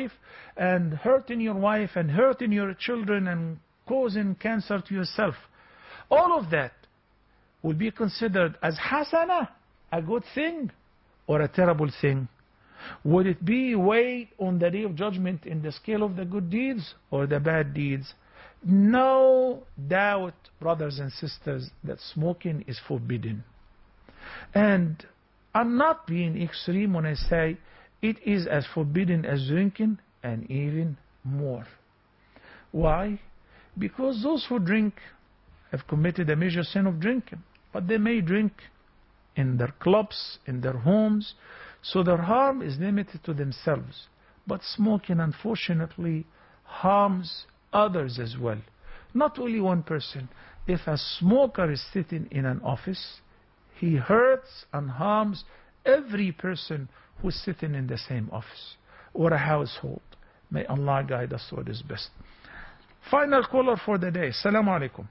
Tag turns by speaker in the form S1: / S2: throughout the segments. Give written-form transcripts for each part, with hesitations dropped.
S1: and hurting your wife and hurting your children and causing cancer to yourself. All of that will be considered as hasana, a good thing, or a terrible thing? Would it be weighed on the day of judgment in the scale of the good deeds or the bad deeds? No doubt, brothers and sisters, that smoking is forbidden. And I'm not being extreme when I say it is as forbidden as drinking, and even more. Why? Because those who drink have committed a major sin of drinking, but they may drink in their clubs, in their homes, so their harm is limited to themselves. But smoking, unfortunately, harms others as well. Not only one person. If a smoker is sitting in an office, he hurts and harms every person who's sitting in the same office or a household. May Allah guide us to what is best. Final caller for the day. Assalamu alaikum.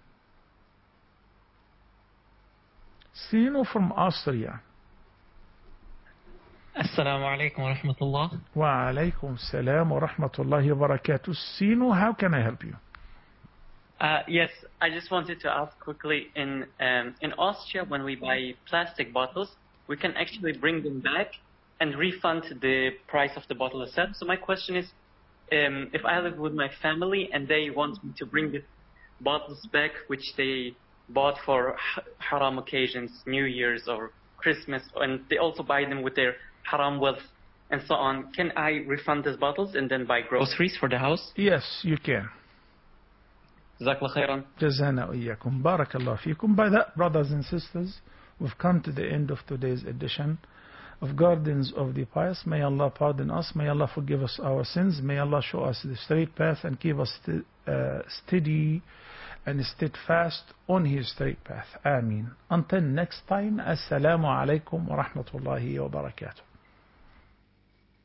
S1: Sino from Austria.
S2: Assalamu alaikum wa rahmatullah.
S1: Wa alaikum salam wa rahmatullahi wa barakatuh. Sino, how can I help you?
S2: Yes, I just wanted to ask quickly, in Austria, when we buy plastic bottles, we can actually bring them back and refund the price of the bottle itself. So my question is, if I live with my family and they want me to bring the bottles back, which they bought for haram occasions, New Year's or Christmas, and they also buy them with their haram wealth and so on, can I refund these bottles and then buy groceries for the house?
S1: Yes, you can.
S2: Jazakallah khairan.
S1: Jazana wa iyyakum. Barakallah fikum. By that, brothers and sisters, we've come to the end of today's edition of Gardens of the Pious. May Allah pardon us. May Allah forgive us our sins. May Allah show us the straight path and keep us steady and steadfast on His straight path. Ameen. Until next time, Assalamu alaikum wa rahmatullahi wa barakatuh.